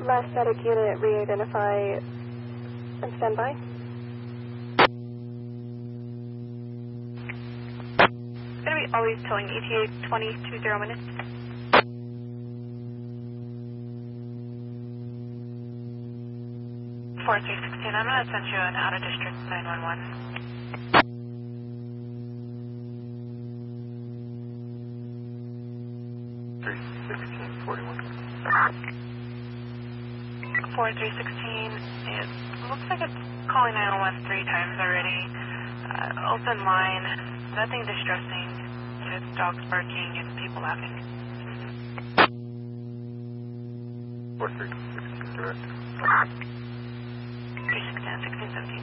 Last medic unit, re-identify and stand by. Going to be always towing ETA 20 minutes. I'm going to send you an out-of-district 911. 4316, it looks like it's calling 911 3 times already. Open line, nothing distressing, just dogs barking and people laughing. 4316 direct. 1617.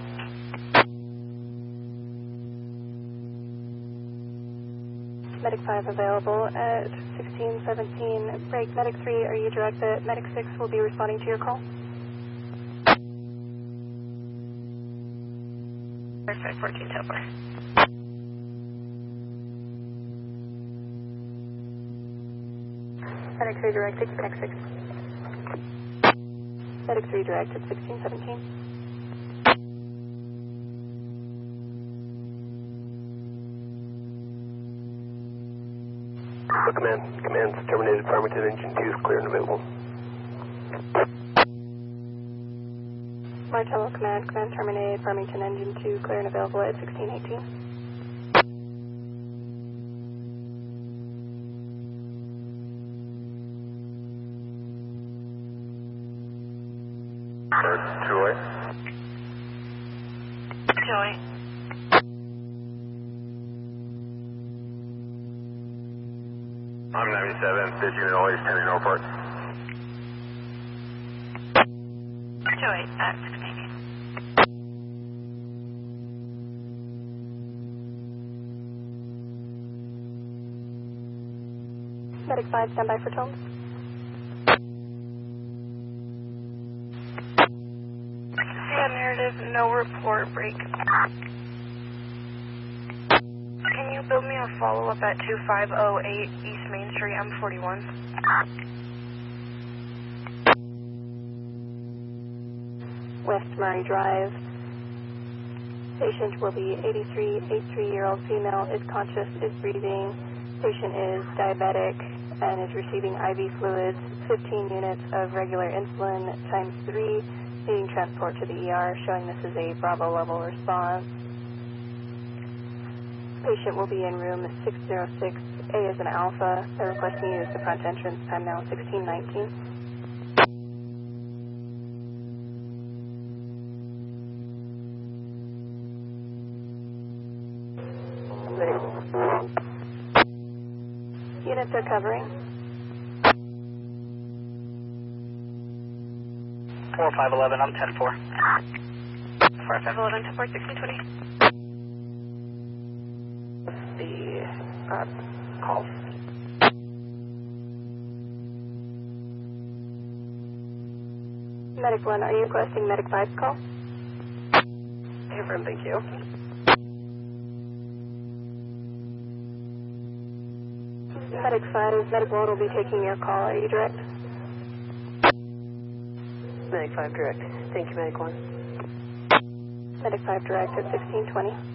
Medic 5 available at 1617. Break. Medic 3, are you direct at Medic 6 will be responding to your call? Perfect, 14 Tower. Medic 3 direct at Medic 6. Medic 3 direct at 1617. Command's terminated. Farmington engine 2 is clear and available. Martello Command terminated. Farmington engine 2 clear and available at 1618. Joy. Joy. I'm 97, this unit always 10 in Norfolk. Joy at 1618. Medic 5, stand by for tones. Yeah, narrative, no report, break. Can you build me a follow-up at 2508 East Main Street, M41? West Murray Drive. Patient will be 83-year-old female, is conscious, is breathing. Patient is diabetic and is receiving IV fluids, 15 units of regular insulin times 3, needing transport to the ER, showing this is a Bravo level response. Patient will be in room 606, A is an alpha. They're requesting you use the front entrance, time now 1619. Units are covering. 4511, I'm 10-4. 4511, 10-4, 1620. The call. Medic 1, are you requesting Medic 5's call? Affirm, thank you. Medic 5, Medic 1 will be taking your call. Are you direct? Medic 5 direct. Thank you, Medic 1. Medic 5 direct at 1620.